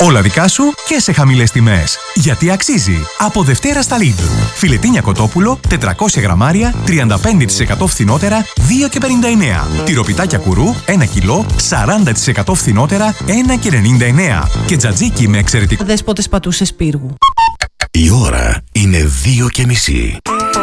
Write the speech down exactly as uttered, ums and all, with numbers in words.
Όλα δικά σου και σε χαμηλές τιμές. Γιατί αξίζει. Από Δευτέρα στα Lidl. Φιλετίνια κοτόπουλο, τετρακόσια γραμμάρια, τριάντα πέντε τοις εκατό φθηνότερα, δύο και πενήντα εννέα. Τυροπιτάκια κουρού, ένα κιλό, σαράντα τοις εκατό φθηνότερα, ένα και ενενήντα εννέα. Και τζατζίκι με εξαιρετικό... Δες πότε πατούσες πύργου. Η ώρα είναι δύο και μισή.